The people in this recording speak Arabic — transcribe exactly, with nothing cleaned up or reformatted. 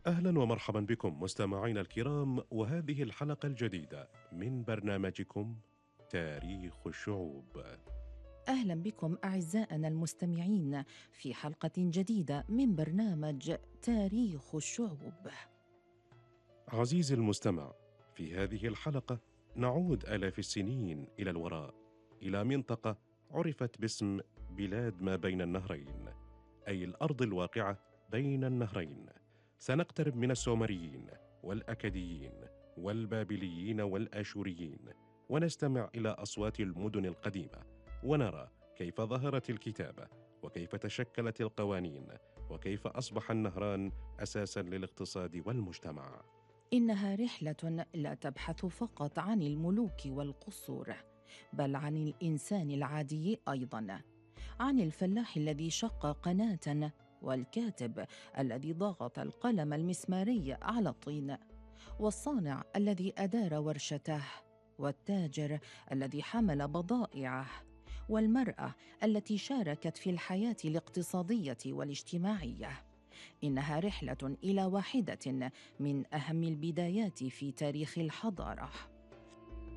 أهلا ومرحبا بكم مستمعينا الكرام، وهذه الحلقة الجديدة من برنامجكم تاريخ الشعوب. أهلا بكم أعزائنا المستمعين في حلقة جديدة من برنامج تاريخ الشعوب. عزيزي المستمع، في هذه الحلقة نعود آلاف السنين إلى الوراء، إلى منطقة عرفت باسم بلاد ما بين النهرين، أي الأرض الواقعة بين النهرين. سنقترب من السومريين والأكديين والبابليين والآشوريين، ونستمع إلى أصوات المدن القديمة، ونرى كيف ظهرت الكتابة، وكيف تشكلت القوانين، وكيف أصبح النهران أساساً للاقتصاد والمجتمع. إنها رحلة لا تبحث فقط عن الملوك والقصور، بل عن الإنسان العادي أيضاً، عن الفلاح الذي شق قناة، والكاتب الذي ضغط القلم المسماري على الطين، والصانع الذي أدار ورشته، والتاجر الذي حمل بضائعه، والمرأة التي شاركت في الحياة الاقتصادية والاجتماعية. إنها رحلة إلى واحدة من أهم البدايات في تاريخ الحضارة.